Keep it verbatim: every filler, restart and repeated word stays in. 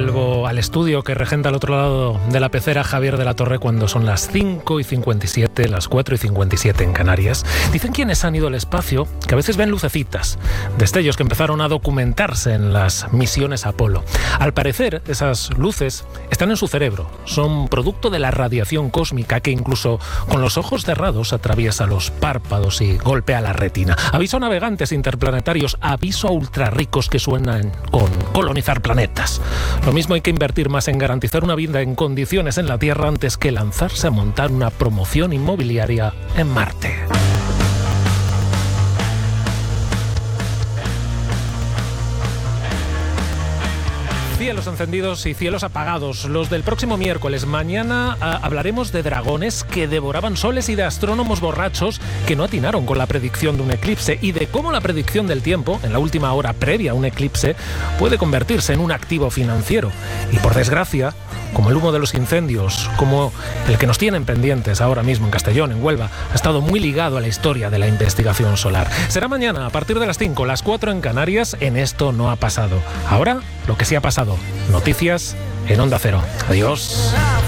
vuelvo al estudio que regenta al otro lado de la pecera Javier de la Torre cuando son las cinco y cincuenta y siete, las cuatro y cincuenta y siete en Canarias. Dicen quienes han ido al espacio que a veces ven lucecitas, destellos que empezaron a documentarse en las misiones Apolo. Al parecer, esas luces están en su cerebro, son producto de la radiación cósmica que incluso con los ojos cerrados atraviesa los párpados y golpea la retina. Aviso a navegantes interplanetarios, aviso a ultrarricos que suenan con colonizar planetas. Lo mismo hay que invertir más en garantizar una vida en condiciones en la Tierra antes que lanzarse a montar una promoción inmobiliaria en Marte. Cielos encendidos y cielos apagados, los del próximo miércoles. Mañana a, hablaremos de dragones que devoraban soles y de astrónomos borrachos que no atinaron con la predicción de un eclipse y de cómo la predicción del tiempo, en la última hora previa a un eclipse, puede convertirse en un activo financiero. Y por desgracia, como el humo de los incendios, como el que nos tienen pendientes ahora mismo en Castellón, en Huelva, ha estado muy ligado a la historia de la investigación solar. Será mañana a partir de las cinco, las cuatro en Canarias, en Esto No Ha Pasado. Ahora, lo que sí ha pasado. Noticias en Onda Cero. Adiós.